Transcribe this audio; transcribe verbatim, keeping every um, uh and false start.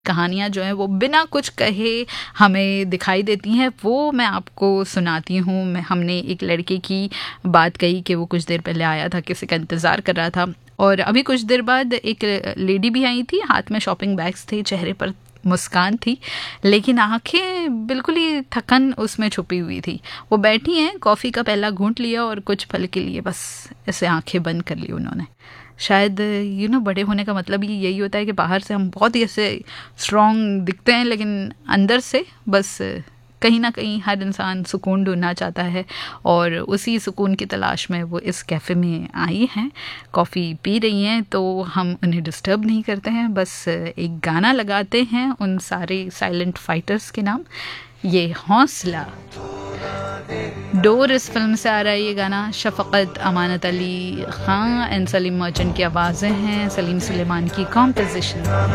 कहानियाँ जो हैं वो बिना कुछ कहे हमें दिखाई देती हैं, वो मैं आपको सुनाती हूँ। मैं हमने एक लड़के की बात कही कि वो कुछ देर पहले आया था, किसी का इंतज़ार कर रहा था, और अभी कुछ देर बाद एक लेडी भी आई थी, हाथ में शॉपिंग बैग्स थे, चेहरे पर मुस्कान थी, लेकिन आंखें बिल्कुल ही थकन उसमें छुपी हुई थी। वो बैठी हैं, कॉफ़ी का पहला घूंट लिया और कुछ पल के लिए बस ऐसे आंखें बंद कर ली उन्होंने। शायद यू नो बड़े होने का मतलब ही यही होता है कि बाहर से हम बहुत ही ऐसे स्ट्रॉन्ग दिखते हैं, लेकिन अंदर से बस कहीं ना कहीं हर इंसान सुकून ढूंढना चाहता है, और उसी सुकून की तलाश में वो इस कैफ़े में आई हैं, कॉफ़ी पी रही हैं। तो हम उन्हें डिस्टर्ब नहीं करते हैं, बस एक गाना लगाते हैं उन सारे साइलेंट फाइटर्स के नाम, ये हौसला। डोर इस फिल्म से आ रहा है ये गाना। शफ़क़त, अमानत अली खां एंड सलीम मर्चेंट की आवाज़ें हैं, सलीम सुलेमान की कॉम्पोजिशन।